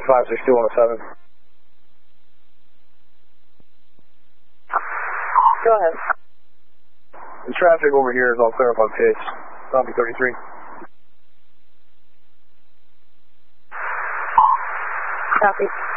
562-107. Go ahead. The traffic over here is all clear up on pitch. Zombie 33. Copy.